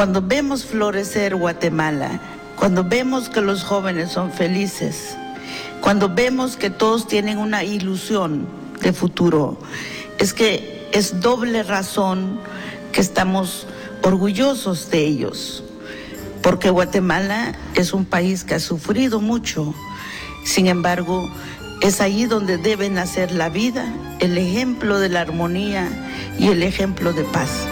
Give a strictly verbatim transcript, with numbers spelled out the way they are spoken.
Cuando vemos florecer Guatemala, cuando vemos que los jóvenes son felices, cuando vemos que todos tienen una ilusión de futuro, es que es doble razón que estamos orgullosos de ellos, porque Guatemala es un país que ha sufrido mucho. Sin embargo, es ahí donde debe nacer la vida, el ejemplo de la armonía y el ejemplo de paz.